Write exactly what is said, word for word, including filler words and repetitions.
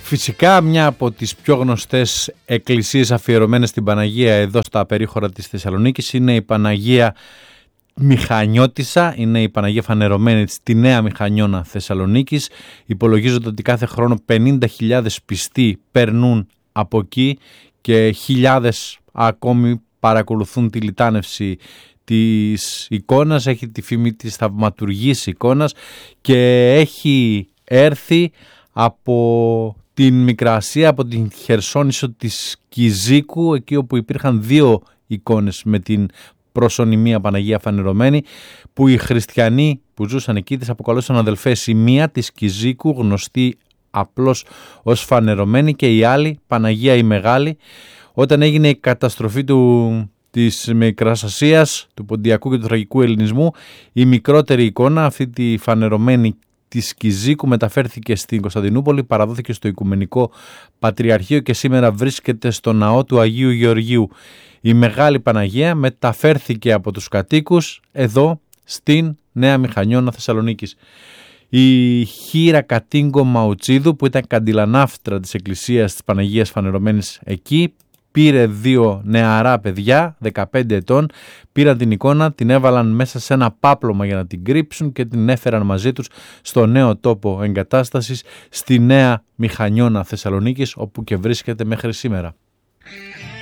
Φυσικά μια από τις πιο γνωστές εκκλησίες αφιερωμένες στην Παναγία εδώ στα περίχωρα της Θεσσαλονίκης είναι η Παναγία Μηχανιώτισσα, είναι η Παναγία φανερωμένη στη Νέα Μηχανιώνα Θεσσαλονίκης. Υπολογίζονται ότι κάθε χρόνο πενήντα χιλιάδες πιστοί περνούν από εκεί και χιλιάδες ακόμη παρακολουθούν τη λιτάνευση της εικόνας. Έχει τη φήμη της θαυματουργής εικόνας και έχει έρθει από την Μικρά Ασία, από την Χερσόνησο της Κιζίκου, εκεί όπου υπήρχαν δύο εικόνες με την προσωνυμία Παναγία φανερωμένη, που οι χριστιανοί που ζούσαν εκεί τις αποκαλούσαν αδελφές. Η μία της Κιζίκου, γνωστή απλώς ως φανερωμένη, και η άλλη Παναγία η Μεγάλη. Όταν έγινε η καταστροφή του, της Μικράς Ασίας, του Ποντιακού και του Θρακικού Ελληνισμού, η μικρότερη εικόνα, αυτή τη φανερωμένη της Κιζίκου, μεταφέρθηκε στην Κωνσταντινούπολη, παραδόθηκε στο Οικουμενικό Πατριαρχείο και σήμερα βρίσκεται στο ναό του Αγίου Γεωργίου. Η Μεγάλη Παναγία μεταφέρθηκε από τους κατοίκους εδώ στην Νέα Μηχανιώνα Θεσσαλονίκης. Η Χήρα Κατίγκο Μαουτσίδου, που ήταν καντιλανάφτρα της εκκλησίας της Παναγίας φανερωμένης εκεί, πήρε δύο νεαρά παιδιά, δεκαπέντε ετών, πήραν την εικόνα, την έβαλαν μέσα σε ένα πάπλωμα για να την κρύψουν και την έφεραν μαζί τους στο νέο τόπο εγκατάστασης στη Νέα Μηχανιώνα Θεσσαλονίκης, όπου και βρίσκεται μέχρι σήμερα.